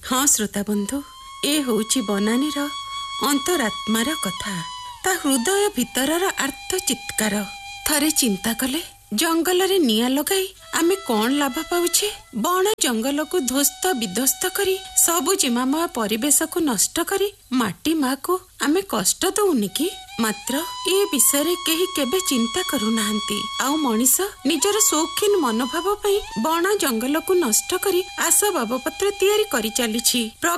ହଁ ଶ୍ରୋତା ବନ୍ଧୁ, ଏ ହେଉଛି ବନାନୀର ଅନ୍ତରାତ୍ମାର କଥା, ତା ହୃଦୟ ଭିତରର ଆର୍ତ୍ତ ଚିତ୍କାର। ଥରେ ଚିନ୍ତା କଲେ, ଜଙ୍ଗଲରେ ନିଆଁ ଲଗାଇ ଆମେ କଣ ଲାଭ ପାଉଛେ? ବଣ ଜଙ୍ଗଲକୁ ଧ୍ୱସ୍ତ ବିଧ୍ୱସ୍ତ କରି ସବୁଜିମାମୟ ପରିବେଶକୁ ନଷ୍ଟ କରି ମାଟି ମାକୁ ଆମେ କଷ୍ଟ ଦଉନି କି? ମାତ୍ର ଏ ବିଷୟରେ କେହି କେବେ ଚିନ୍ତା କରୁନାହାନ୍ତି। ଆଉ ମଣିଷ ନିଜର ସୌଖିନ ମନୋଭାବ ପାଇଁ ବଣ ଜଙ୍ଗଲକୁ ନଷ୍ଟ କରି ଆସବାବପତ୍ର ତିଆରି କରି ଚାଲିଛି।